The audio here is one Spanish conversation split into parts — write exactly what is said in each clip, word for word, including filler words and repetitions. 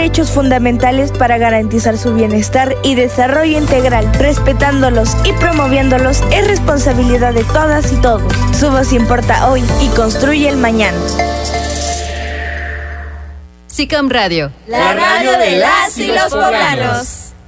derechos fundamentales para garantizar su bienestar y desarrollo integral. Respetándolos y promoviéndolos es responsabilidad de todas y todos. Su voz importa hoy y construye el mañana. SICOM Radio, la radio de las y los poblanos.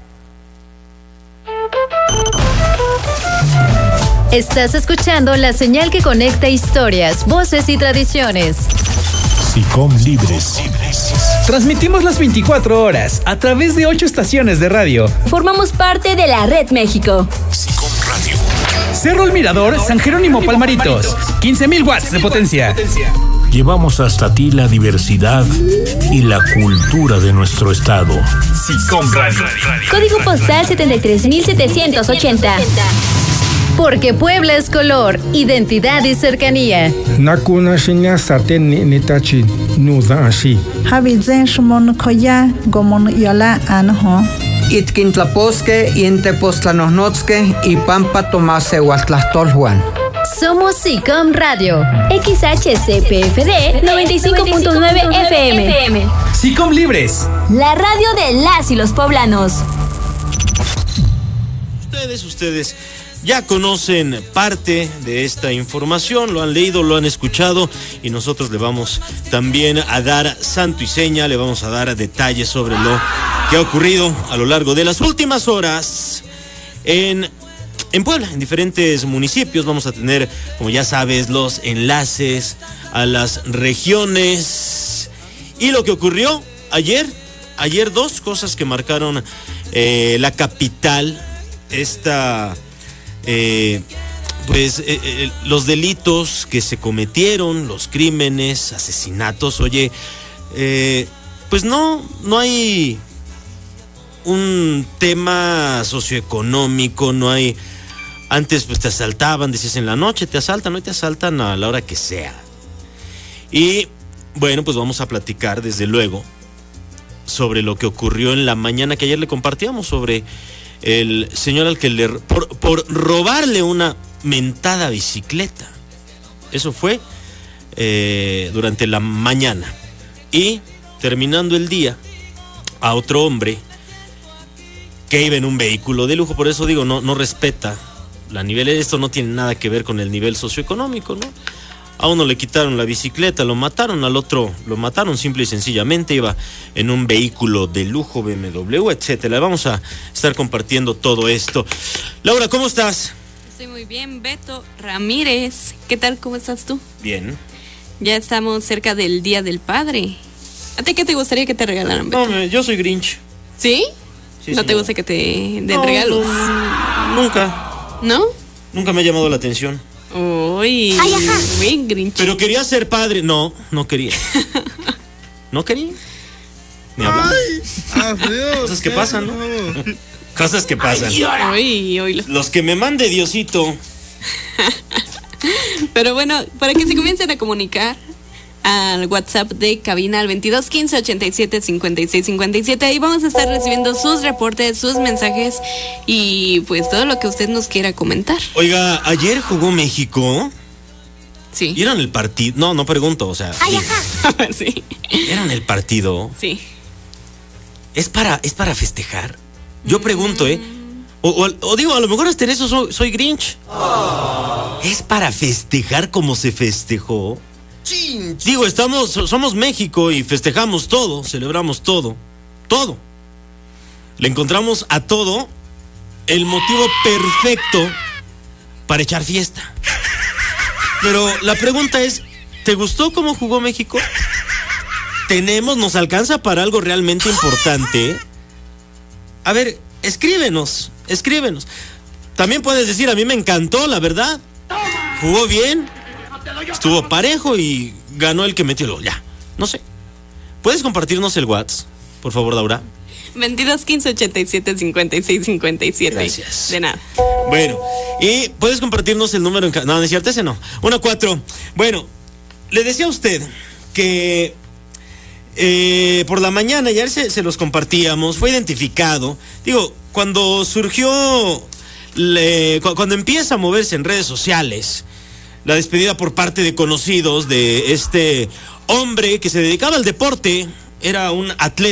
Estás escuchando la señal que conecta historias, voces y tradiciones. SICOM Libres. Transmitimos las veinticuatro horas a través de ocho estaciones de radio. Formamos parte de la Red México. SICOM Radio. Cerro El Mirador, San Jerónimo Palmaritos. quince mil watts de potencia. Llevamos hasta ti la diversidad y la cultura de nuestro estado. SICOM Radio. Código postal setenta y tres mil setecientos ochenta. Porque Puebla es color, identidad y cercanía. Nakuna shinya saten ni nitachi nuda ashi. Habizen shmon koya gomon yola anho. Itkintlaposque y Intepostlanosnotzque y Pampa Tomase Huastlastolhuan. Somos SICOM Radio. X H C P F D noventa y cinco punto nueve F M. SICOM Libres. La radio de las y los poblanos. Ustedes, ustedes ya conocen parte de esta información, lo han leído, lo han escuchado y nosotros le vamos también a dar santo y seña, le vamos a dar detalles sobre lo que ha ocurrido a lo largo de las últimas horas en, en Puebla, en diferentes municipios. Vamos a tener, como ya sabes, los enlaces a las regiones y lo que ocurrió ayer, ayer dos cosas que marcaron eh, la capital, esta... Eh, pues eh, eh, los delitos que se cometieron, los crímenes, asesinatos. Oye, eh, pues no, no hay un tema socioeconómico, no hay. Antes pues te asaltaban, decías en la noche te asaltan, hoy te asaltan a la hora que sea. Y bueno, pues vamos a platicar desde luego sobre lo que ocurrió en la mañana, que ayer le compartíamos sobre el señor al que le por, por robarle una mentada bicicleta. Eso fue eh, durante la mañana. Y terminando el día, a otro hombre que iba en un vehículo de lujo. Por eso digo, no, no respeta la nivel. Esto no tiene nada que ver con el nivel socioeconómico, ¿no? A uno le quitaron la bicicleta, lo mataron, al otro lo mataron simple y sencillamente, iba en un vehículo de lujo, B M W, etcétera. Vamos a estar compartiendo todo esto. Laura, ¿cómo estás? Estoy muy bien, Beto Ramírez. ¿Qué tal? ¿Cómo estás tú? Bien. Ya estamos cerca del Día del Padre. ¿A ti qué te gustaría que te regalaran, Beto? No, yo soy Grinch. ¿Sí? Sí, ¿No sí, te no. gusta que te den no, regalos? No, nunca. ¿No? Nunca me ha llamado la atención. Uy, ay, ajá. Bien Grinch. Pero quería ser padre. No, no quería. No quería. Ni hablar. Cosas que pasan, ¿no? Cosas que pasan. Ay, ay, Los que me mande Diosito. Pero bueno, para que se comiencen a comunicar al WhatsApp de cabina al veintidós quince ochenta y siete cincuenta y seis cincuenta y siete. Ahí vamos a estar recibiendo sus reportes, sus mensajes y pues todo lo que usted nos quiera comentar. Oiga, ayer jugó México. Sí. ¿Vieron el partido? No, no pregunto, o sea. Ay, ajá. Sí. ¿Vieron el partido? Sí. ¿Es para, es para festejar? Yo pregunto, ¿eh? O, o, o digo, a lo mejor hasta en eso soy, soy Grinch. Oh. ¿Es para festejar como se festejó? Chin, chin. Digo, estamos, somos México y festejamos todo, celebramos todo, todo. Le encontramos a todo el motivo perfecto para echar fiesta. Pero la pregunta es, ¿te gustó cómo jugó México? ¿Tenemos, nos alcanza para algo realmente importante? A ver, escríbenos, escríbenos. También puedes decir, a mí me encantó, la verdad. Jugó bien. Estuvo parejo y ganó el que metió el gol. Ya, no sé. ¿Puedes compartirnos el WhatsApp, por favor, Laura? veintidós quince ochenta y siete cincuenta y seis cincuenta y siete. Gracias. De nada. Bueno, y puedes compartirnos el número en... Ca- no, no es cierto, ese no. uno cuatro. Bueno, le decía a usted que eh, por la mañana, ya se, se los compartíamos, fue identificado. Digo, cuando surgió, le, cu- cuando empieza a moverse en redes sociales la despedida por parte de conocidos de este hombre que se dedicaba al deporte, era un atleta.